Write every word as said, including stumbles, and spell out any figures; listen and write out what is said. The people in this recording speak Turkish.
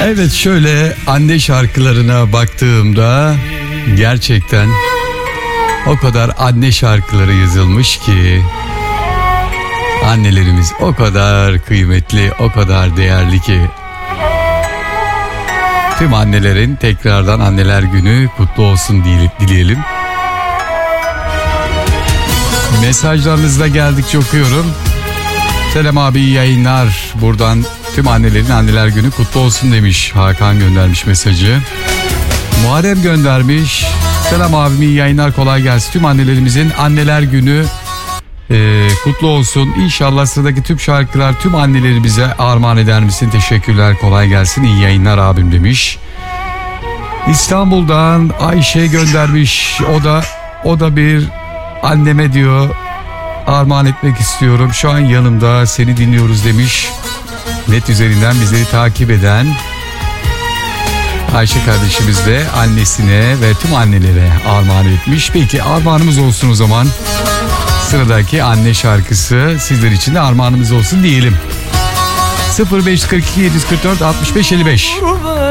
Evet, şöyle anne şarkılarına baktığımda gerçekten o kadar anne şarkıları yazılmış ki, annelerimiz o kadar kıymetli, o kadar değerli ki. Tüm annelerin tekrardan Anneler Günü kutlu olsun dileyelim. Mesajlarınızda geldikçe okuyorum. Selam abi, iyi yayınlar. Buradan tüm annelerin Anneler Günü kutlu olsun demiş. Hakan göndermiş mesajı. Muharrem göndermiş. Selam abim, iyi yayınlar, kolay gelsin. Tüm annelerimizin Anneler Günü e, kutlu olsun. İnşallah sıradaki tüm şarkılar tüm annelerimize armağan eder misin? Teşekkürler, kolay gelsin, iyi yayınlar abim demiş. İstanbul'dan Ayşe göndermiş. O da o da bir anneme diyor, armağan etmek istiyorum. Şu an yanımda, seni dinliyoruz demiş. Net üzerinden bizleri takip eden Ayşe kardeşimiz de annesine ve tüm annelere armağan etmiş. Peki armağanımız olsun o zaman. Sıradaki anne şarkısı sizler için de armağanımız olsun diyelim. sıfır beş kırk iki yedi kırk dört altmış beş elli beş.